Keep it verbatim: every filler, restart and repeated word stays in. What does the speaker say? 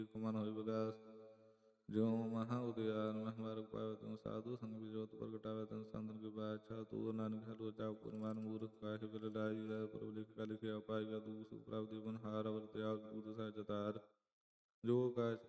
ਮਨ ਹੋਇ ਵਿਗਾਸ। ਜਿਉ ਮਹਾ ਉਦਿਆਨ ਮਹਿ ਮਾਰਗ ਪਾਵੇ, ਤਿਉ ਸਾਧੂ ਸੰਗ ਵੀ ਜੋਤ ਪ੍ਰਗਟਾਵੇ। ਤਿਨ ਸੰਤਨ ਕੀ ਬਾਛਾ ਤੂਰ, ਨਾਨਕ ਹਲੁ ਚਾਉ ਪੁਰਮਾਨ ਮੂਰਖ ਕਾਹਿ ਬਿਲ ਲਾਈਐ। ਪ੍ਰਭੁ ਲਿਖ ਕਾ ਲਿਖਿਆ ਪਾਈਐ, ਦੂਖ ਸੁਖ ਪ੍ਰਾਪਤੀ ਬਨਹਾਰ। ਅਵਰ ਤਿਆਗ ਬੂਧ ਸਹਿ ਜਤਾਰ, ਜੋ ਕਾਜ